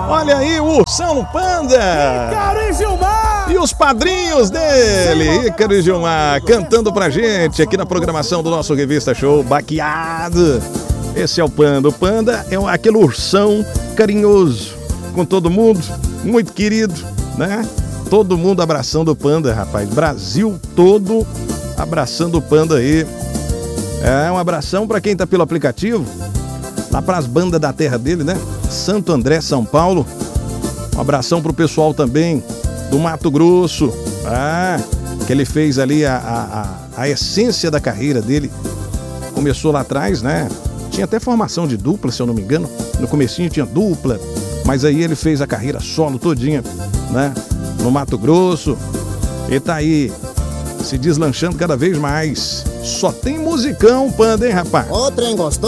Olha aí, o Ursão Panda. Ícaro e Gilmar. E os padrinhos dele, Ícaro e Gilmar, cantando pra gente aqui na programação do nosso Revista Show Baqueado. Esse é o Panda. O Panda é aquele ursão carinhoso com todo mundo, muito querido, né? Todo mundo abraçando o Panda, rapaz. Brasil todo abraçando o Panda aí. É, um abração pra quem tá pelo aplicativo, lá pras bandas da terra dele, né? Santo André, São Paulo. Um abração pro pessoal também do Mato Grosso. Que ele fez ali a essência da carreira dele. Começou lá atrás, né? Tinha até formação de dupla, se eu não me engano. No comecinho tinha dupla, mas aí ele fez a carreira solo todinha, né? No Mato Grosso. E tá aí se deslanchando cada vez mais. Só tem musicão, Panda, hein, rapaz? Ô, trem gostoso.